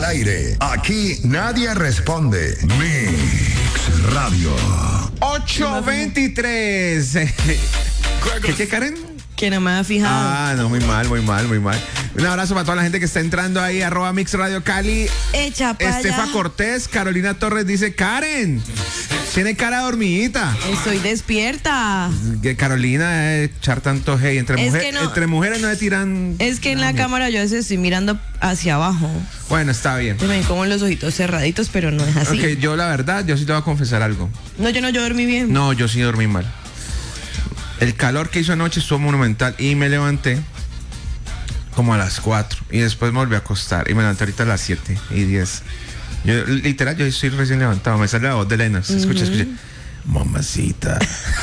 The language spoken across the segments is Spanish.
aire. Aquí nadie responde. Mix Radio. 8:23. ¿Qué, Karen? Que no me ha fijado. Ah, no, muy mal. Un abrazo para toda la gente que está entrando ahí, @Mix Radio Cali. Echa para Estefa allá. Cortés, Carolina Torres dice, Karen, tiene cara de hormiguita. Estoy despierta. Que Carolina echar tanto hate. Entre mujeres no se tiran. Es que en la cámara yo a veces estoy mirando hacia abajo. Bueno, está bien. Se me ven como los ojitos cerraditos, pero no es así. Ok, yo la verdad, yo sí te voy a confesar algo. No, yo dormí bien. No, yo sí dormí mal. El calor que hizo anoche estuvo monumental y me levanté como a las 4 y después me volví a acostar y me levanté ahorita a las 7:10. Yo, literal, yo estoy recién levantado, me sale la voz de Elena. Escucha. Mamacita.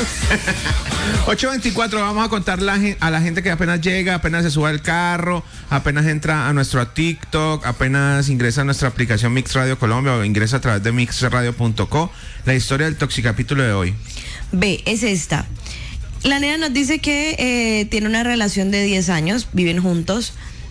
8:24, vamos a contar a la gente que apenas llega, apenas se sube al carro, apenas entra a nuestro TikTok, apenas ingresa a nuestra aplicación Mix Radio Colombia o ingresa a través de mixradio.co, la historia del toxicapítulo de hoy. Ve, es esta. La nena nos dice que tiene una relación de 10 años, viven juntos,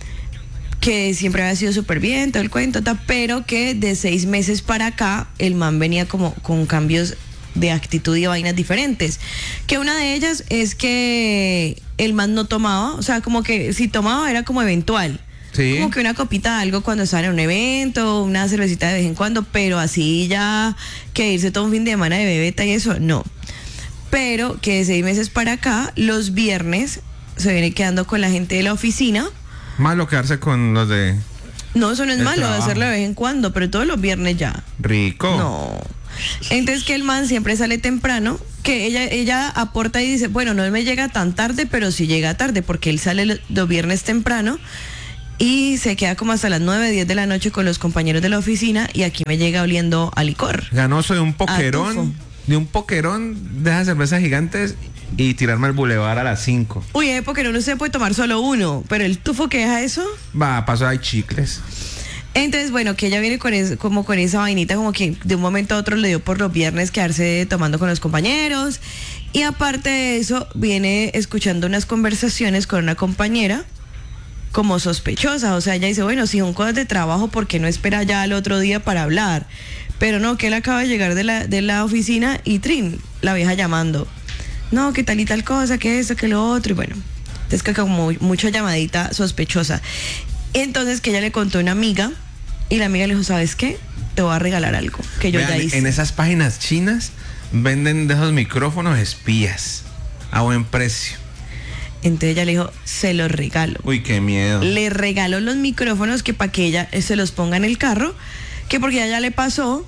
que siempre había sido súper bien, todo el cuento, pero que de 6 meses para acá el man venía como con cambios de actitud y vainas diferentes. Que una de ellas es que el man no tomaba, o sea, como que si tomaba era como eventual. Sí. Como que una copita de algo cuando estaba en un evento, una cervecita de vez en cuando, pero así ya que irse todo un fin de semana de bebeta y eso, no. Pero que de 6 meses para acá, los viernes, se viene quedando con la gente de la oficina. Malo quedarse con los de... No, eso no es malo, trabajo. hacerlo de vez en cuando, pero todos los viernes ya. Rico. No. Entonces que el man siempre sale temprano, que ella aporta y dice, bueno, no me llega tan tarde, pero sí llega tarde, porque él sale los viernes temprano y se queda como hasta las 9, 10 de la noche con los compañeros de la oficina y aquí me llega oliendo a licor. Ganoso de un Tufo. poquerón de esas cervezas gigantes y tirarme al bulevar a las 5. Uy, porque no se puede tomar solo uno, pero el tufo que deja eso. Va, paso hay chicles. Entonces, bueno, que ella viene con como con esa vainita, como que de un momento a otro le dio por los viernes quedarse tomando con los compañeros. Y aparte de eso, viene escuchando unas conversaciones con una compañera como sospechosa. O sea, ella dice, bueno, si son cosas de trabajo, ¿por qué no espera ya al otro día para hablar? Pero no, que él acaba de llegar de la oficina y trin, la vieja llamando. No, que tal y tal cosa, que esto, que lo otro. Y bueno, es que como mucha llamadita sospechosa. Entonces que ella le contó a una amiga y la amiga le dijo, ¿sabes qué? Te voy a regalar algo que yo ya hice. En esas páginas chinas venden de esos micrófonos espías a buen precio. Entonces ella le dijo, se los regalo. Uy, qué miedo. Le regaló los micrófonos que para que ella se los ponga en el carro, que porque ya le pasó.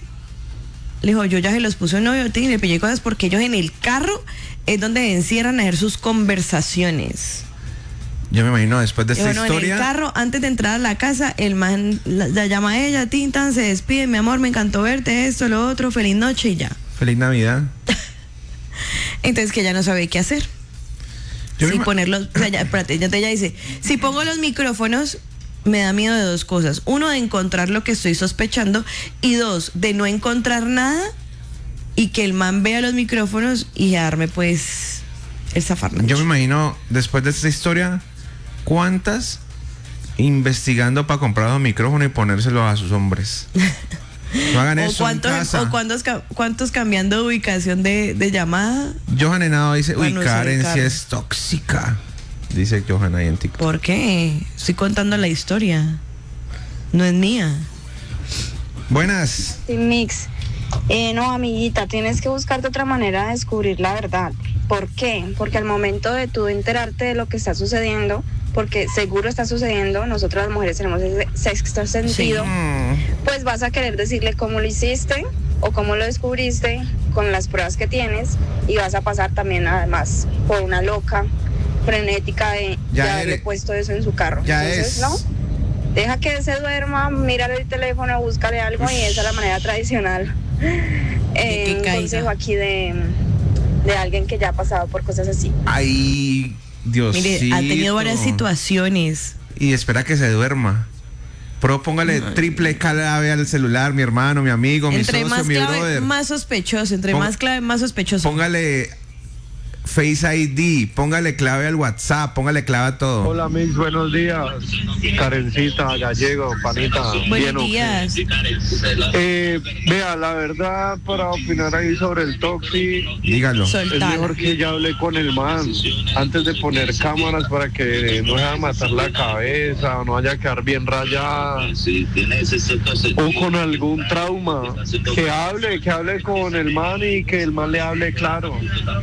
Le dijo, yo ya se los puse en novio y le pillé cosas porque ellos en el carro es donde encierran a hacer sus conversaciones. Yo me imagino después de esta historia. En el carro, antes de entrar a la casa, el man la llama a ella, tintan, se despide, mi amor, me encantó verte, esto, lo otro, feliz noche y ya. Feliz Navidad. Entonces que ella no sabe qué hacer. Si ponerlos, o sea, ella dice, si pongo los micrófonos, me da miedo de 2 cosas. 1, de encontrar lo que estoy sospechando, y 2, de no encontrar nada y que el man vea los micrófonos y darme pues el zafarnacho. Yo me imagino, después de esta historia, ¿cuántas investigando para comprar los micrófonos y ponérselos a sus hombres? No hagan eso en casa. O cuántos cambiando de ubicación de llamada. Johan Henao dice, uy, Bueno, Karen sí, sí es tóxica. Dice Johan ahí en TikTok. ¿Por qué? Estoy contando la historia. No es mía. Buenas. Sí, Mix. No, amiguita, tienes que buscarte otra manera de descubrir la verdad. ¿Por qué? Porque al momento de tú enterarte de lo que está sucediendo, porque seguro está sucediendo, nosotras las mujeres tenemos ese sexto sentido, pues vas a querer decirle cómo lo hiciste o cómo lo descubriste con las pruebas que tienes, y vas a pasar también además por una loca frenética de haberle puesto eso en su carro. Entonces, ¿no? Deja que se duerma, mírale el teléfono, búscale algo. Y esa es la manera tradicional. Un consejo aquí de alguien que ya ha pasado por cosas así. Ay, Dios. Mire, ha tenido varias situaciones. Y espera que se duerma. Pero póngale triple clave al celular, mi hermano, mi amigo, mi socio, mi brother. Más sospechoso, más clave, más sospechoso. Póngale Face ID, póngale clave al WhatsApp, póngale clave a todo. Hola, mis buenos días. Karencita, Gallego, panita. Buenos días. Vea, la verdad, para opinar ahí sobre el Toxi, Dígalo. es mejor que ella hable con el man antes de poner cámaras para que no vaya a matar la cabeza o no vaya a quedar bien rayada o con algún trauma. Que hable con el man y que el man le hable claro.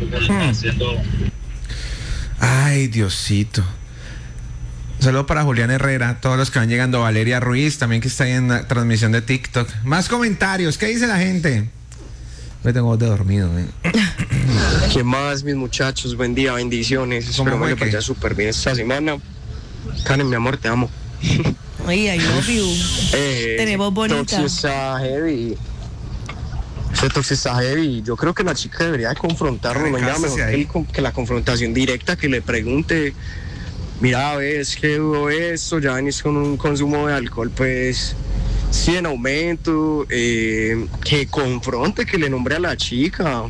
Ay, Diosito. Saludo para Julián Herrera, todos los que van llegando, Valeria Ruiz, también que está ahí en la transmisión de TikTok. Más comentarios, ¿qué dice la gente? Me tengo voz de dormido, ¿Qué más, mis muchachos? Buen día, bendiciones. ¿Cómo Espero fue que que? vaya súper bien esta semana. Karen, mi amor, te amo. Oye, I love you. Tenemos bonita. Toxi está heavy. Ese Toxi está heavy. Yo creo que la chica debería de confrontarlo. No hay nada mejor que la confrontación directa, que le pregunte, mira, ves que hubo esto, ya venís con un consumo de alcohol, pues sí, en aumento, que confronte, que le nombre a la chica.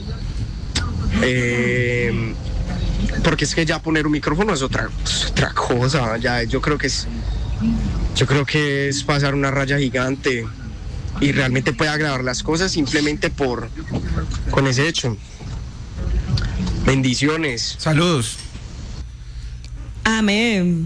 Porque es que ya poner un micrófono es otra cosa. Ya yo creo que es pasar una raya gigante y realmente puede agravar las cosas simplemente con ese hecho. Bendiciones. Saludos. Amén.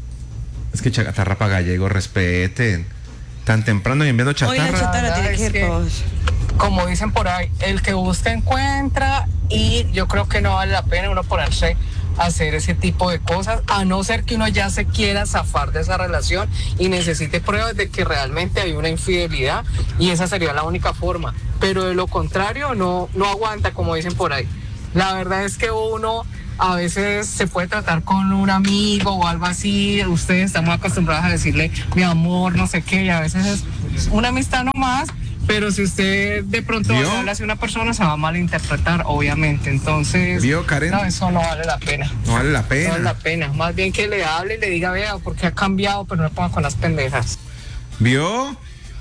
Es que chatarra para Gallego, respeten. Tan temprano y enviando Hoy la chatarra. chatarra tiene que ir todos. Como dicen por ahí, el que busca encuentra, y yo creo que no vale la pena uno ponerse a hacer ese tipo de cosas, a no ser que uno ya se quiera zafar de esa relación y necesite pruebas de que realmente hay una infidelidad, y esa sería la única forma. Pero de lo contrario no aguanta, como dicen por ahí. La verdad es que uno a veces se puede tratar con un amigo o algo así, ustedes estamos acostumbrados a decirle mi amor, no sé qué, y a veces es una amistad nomás, pero si usted de pronto ¿Vio? habla así a una persona se va a malinterpretar, obviamente. Entonces, ¿Vio, Karen? no, eso no vale la pena. No vale la No pena. vale la pena. Más bien que le hable y le diga, vea, porque ha cambiado, pero no le ponga con las pendejas. ¿Vio?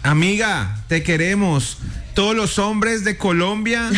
Amiga, te queremos. Todos los hombres de Colombia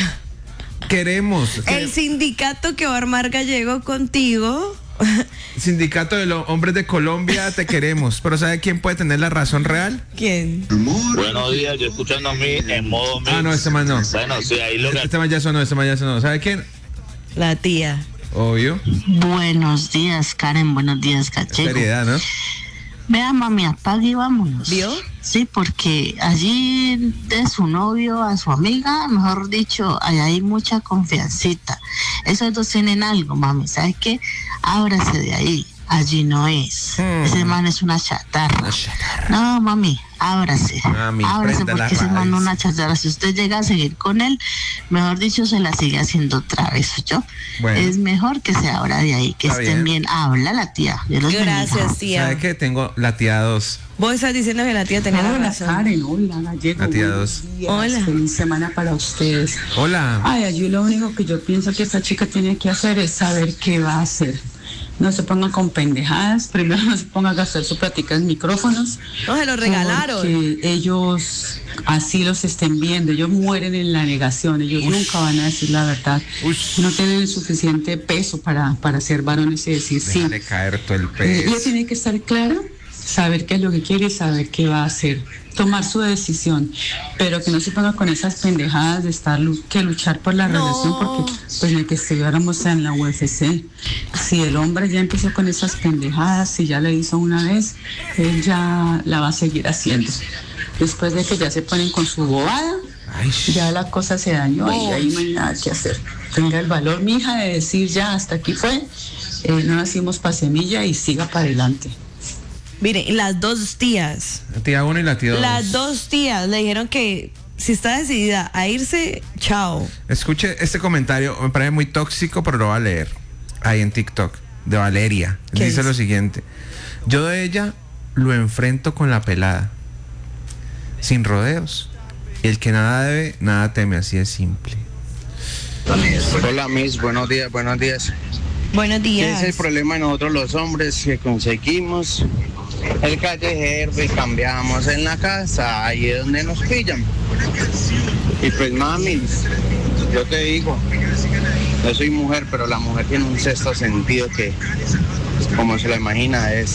queremos. El sindicato que va a armar Gallego contigo. Sindicato de los hombres de Colombia, te queremos. Pero ¿sabe quién puede tener la razón real? ¿Quién? Buenos días, yo escuchando a mí en modo mix. Ah, no, este man no. Bueno, sí, ahí lo que... Este man ya sonó. ¿Sabe quién? La tía. Obvio. Buenos días, Karen. Buenos días, Gallego. Seriedad, ¿no? Vea, mami, apague y vámonos. ¿Vio? Sí, porque allí de su novio a su amiga, mejor dicho, allá hay mucha confiancita. Esos dos tienen algo, mami. ¿Sabes qué? Ábrase de ahí. Allí no es. Ese man es una chatarra. No, mami, ábrase. Mami, ábrase prenda la porque ese man raíz. es una chatarra. Si usted llega a seguir con él, mejor dicho, se la sigue haciendo otra vez, ¿yo? Bueno. Es mejor que se abra de ahí, que Está estén bien. bien. Habla la tía. Dios los bendiga. Gracias, tía. ¿Sabe qué? Tengo la tía 2. Vos estás diciendo que la tía tenía la Hola, razón. Karen. Hola, Gallego. La tía Buenos dos. días. Hola. Feliz semana para ustedes. Hola. Ay, allí lo único que yo pienso que esta chica tiene que hacer es saber qué va a hacer. No se pongan con pendejadas. Primero no se pongan a gastar su plática en micrófonos. No, se lo regalaron. Que ellos así los estén viendo. Ellos mueren en la negación. Ellos nunca van a decir la verdad. No tienen suficiente peso para ser varones y decir sí. Déjale caer todo el Ella pez. tiene que estar clara, saber qué es lo que quiere y saber qué va a hacer, tomar su decisión, pero que no se ponga con esas pendejadas de que luchar por la relación, porque pues ni que estuviéramos en la UFC. Si el hombre ya empezó con esas pendejadas, si ya le hizo una vez, él ya la va a seguir haciendo. Después de que ya se ponen con su bobada, Ay, ya la cosa se dañó y ahí no hay nada que hacer. Tenga el valor, mija, de decir ya hasta aquí fue, no nacimos pa' semilla y siga para adelante. Miren, las dos tías. La tía 1 y la tía 2. Las dos tías le dijeron que si está decidida a irse, chao. Escuche este comentario, me parece muy tóxico, pero lo va a leer. Ahí en TikTok, de Valeria. ¿Qué Dice dice? lo siguiente. Yo de ella lo enfrento con la pelada. Sin rodeos. Y el que nada debe, nada teme, así de simple. Hola, mis, buenos días, buenos días. Buenos ¿Qué días. es el problema de nosotros los hombres? Que conseguimos el callejero y cambiamos en la casa, ahí es donde nos pillan. Y pues mami, yo te digo, yo soy mujer, pero la mujer tiene un sexto sentido que, como se lo imagina, es...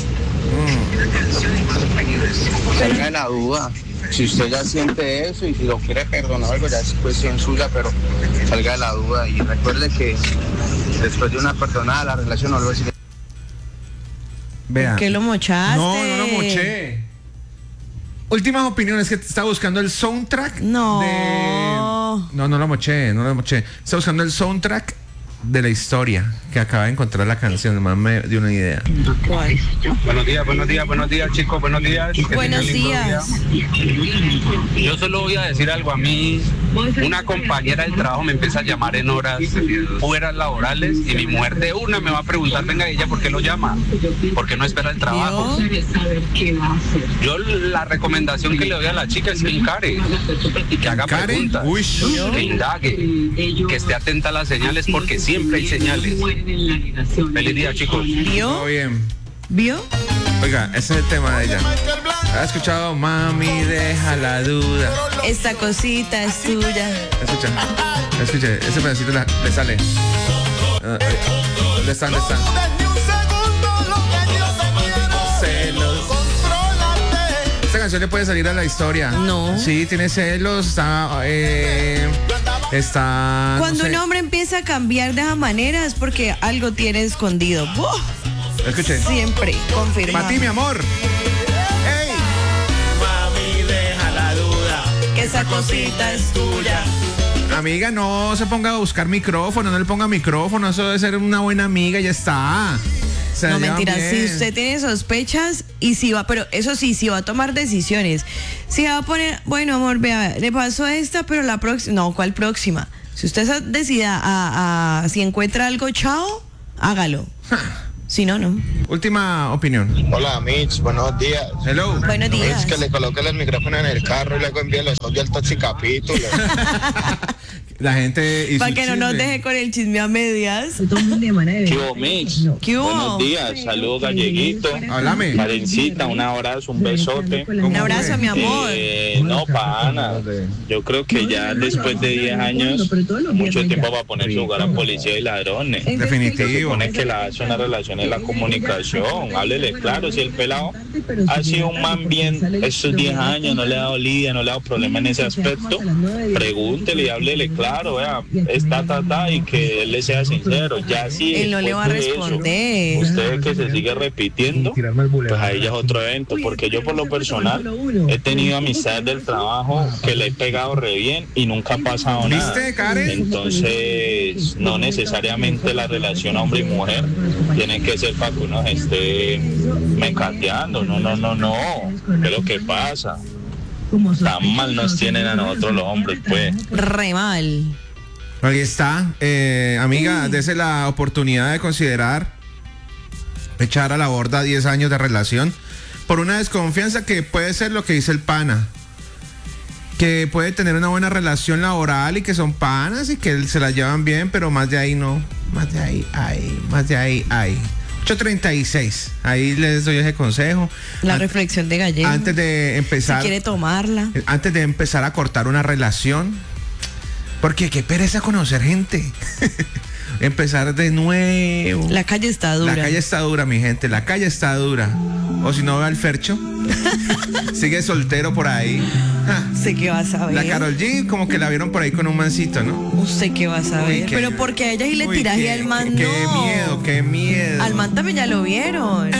Salga de la duda. Si usted ya siente eso y si lo quiere perdonar algo, ya es cuestión suya, pero salga de la duda y recuerde que después de una perdonada la relación no lo es. Vea. ¿Por qué lo mochaste? No lo moché. Últimas opiniones, que está buscando el soundtrack. No. No lo moché. Está buscando el soundtrack de la historia que acaba de encontrar la canción. Nomás me dio una idea. Buenos días, chicos, buenos días. Buenos días. Yo solo voy a decir algo. A mí, una compañera del trabajo me empieza a llamar en horas laborales y mi mujer de una me va a preguntar, venga, ella, ¿por qué lo llama? ¿Por qué no espera el trabajo? Yo la recomendación que le doy a la chica es que encare, que haga preguntas, que indague, que esté atenta a las señales, porque siempre hay señales. Feliz día, chicos. Todo bien. ¿Vio? Oiga, ese es el tema de ella. ¿Has escuchado? Mami, deja la duda. Esta cosita es tuya. Escucha, ese pedacito le sale. ¿Dónde están? Celos. Esta canción le puede salir a la historia. No. Sí, tiene celos, está Cuando no sé. un hombre empieza a cambiar de esa manera es porque algo tiene escondido. Escuche. Siempre, confirmado. Para ti, mi amor. ¡Ey! Mami, deja la duda. Que esa cosita es tuya. Amiga, no se ponga a buscar micrófono, no le ponga micrófono, eso debe ser una buena amiga y ya está. No, mentira, si usted tiene sospechas y si va, pero eso sí, si va a tomar decisiones, si va a poner, bueno, amor, vea, le pasó esta, pero la próxima, no, ¿cuál próxima? Si usted decida si encuentra algo, chao, hágalo. Si no, no. Última opinión. Hola, Mitch, buenos días. Hello. Buenos días. Mitch, que le coloque el micrófono en el carro y luego envíe los audios al toxicapítulo. La gente... Para que no nos deje con el chisme a medias. ¿Qué hubo, Mitch? ¿Qué hubo? Buenos días, saludos, Galleguito. Háblame. Karencita, un abrazo, un besote. Un abrazo, mi amor. No, pana. Yo creo que ya después de 10 años, mucho tiempo va a poner su lugar a policía y ladrones. Definitivo. Se supone que la hace una relación en la comunicación. Háblele claro, si el pelado ha sido un man bien estos 10 años, no le ha dado lidia, no le ha dado problema en ese aspecto, pregúntele y háblele claro, vea, y que él le sea sincero. Ya si él no le va a responder. Usted que se sigue repitiendo, pues ahí ya es otro evento, porque yo por lo personal he tenido amistades del trabajo que le he pegado re bien y nunca ha pasado nada. ¿Viste, Karen? Entonces, no necesariamente la relación hombre y mujer tiene que ser para que uno se esté mecateando. No. ¿Qué es lo que pasa? Tan mal nos tienen a nosotros los hombres, pues. Re mal. Ahí está. Amiga, dese la oportunidad de considerar echar a la borda 10 años de relación por una desconfianza que puede ser lo que dice el pana. Que puede tener una buena relación laboral y que son panas y que se la llevan bien, pero más de ahí no. Más de ahí hay. 8:36. Ahí les doy ese consejo. La reflexión de Gallego. Antes de empezar. Si quiere tomarla. Antes de empezar a cortar una relación. Porque qué pereza conocer gente. Empezar de nuevo. La calle está dura. La calle está dura, mi gente. La calle está dura. O si no, ve al Fercho. Sigue soltero por ahí. Sé que va a saber. La Karol G como que la vieron por ahí con un mancito, ¿no? Usted qué va a saber. Pero porque a ella sí le tiraje al man, Qué miedo. Al man también ya lo vieron.